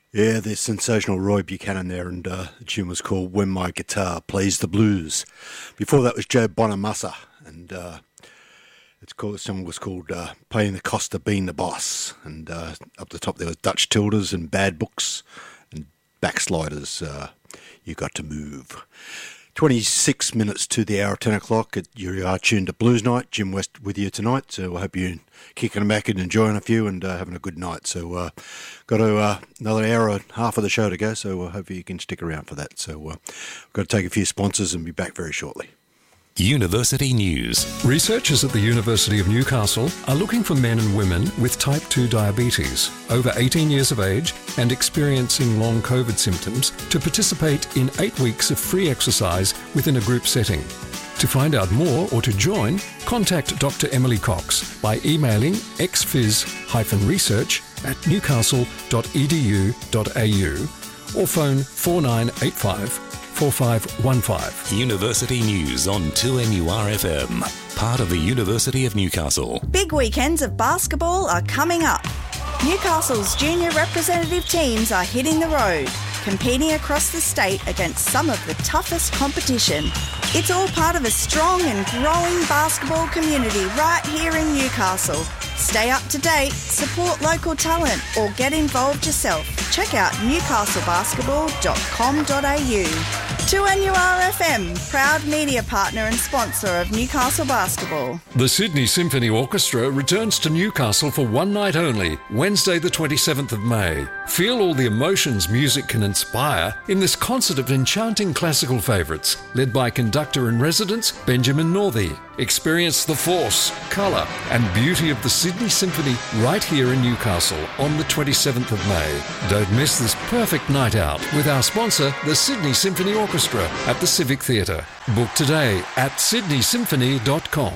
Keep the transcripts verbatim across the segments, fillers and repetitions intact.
Yeah, there's sensational Roy Buchanan there, and uh, the tune was called When My Guitar Plays the Blues. Before that was Joe Bonamassa, and uh, it's called, the song was called uh, Paying the Cost of Being the Boss. And uh, up the top there was Dutch Tildas and Bad Books and Backsliders, uh, You Got to Move. twenty-six minutes to the hour, ten o'clock. You are tuned to Blues Night. Jim West with you tonight, so I hope you're kicking back and enjoying a few and uh, having a good night. So uh, got to, uh, another hour and half of the show to go, so uh, hopefully you can stick around for that. So uh, I've got to take a few sponsors and be back very shortly. University News. Researchers at the University of Newcastle are looking for men and women with type two diabetes, over eighteen years of age and experiencing long COVID symptoms to participate in eight weeks of free exercise within a group setting. To find out more or to join, contact Doctor Emily Cox by emailing x phys research at newcastle dot e d u dot a u or phone four nine eight five four five one five. University News on two N U R F M, part of the University of Newcastle. Big weekends of basketball are coming up. Newcastle's junior representative teams are hitting the road, competing across the state against some of the toughest competition. It's all part of a strong and growing basketball community right here in Newcastle. Stay up to date, support local talent, or get involved yourself. Check out newcastle basketball dot com dot a u. two N U R F M, proud media partner and sponsor of Newcastle Basketball. The Sydney Symphony Orchestra returns to Newcastle for one night only, Wednesday the twenty-seventh of May. Feel all the emotions music can inspire in this concert of enchanting classical favourites, led by conductor in residence Benjamin Northey. Experience the force, colour and beauty of the Sydney Symphony right here in Newcastle on the twenty-seventh of May. Don't miss this perfect night out with our sponsor, the Sydney Symphony Orchestra at the Civic Theatre. Book today at sydney symphony dot com.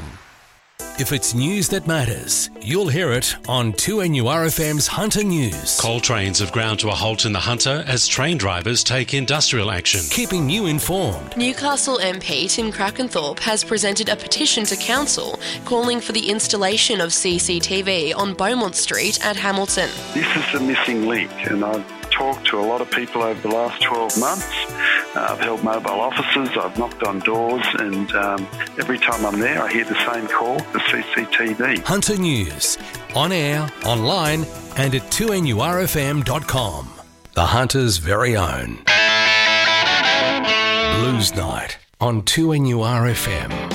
If it's news that matters, you'll hear it on two N U R F M's Hunter News. Coal trains have ground to a halt in the Hunter as train drivers take industrial action. Keeping you informed. Newcastle M P Tim Crackenthorpe has presented a petition to Council calling for the installation of C C T V on Beaumont Street at Hamilton. This is the missing link, and I've talked to a lot of people over the last twelve months. Uh, I've held mobile offices, I've knocked on doors, and um, every time I'm there I hear the same call, the C C T V. Hunter News, on air, online and at two N U R F M dot com. The Hunter's very own Blues Night on two N U R F M.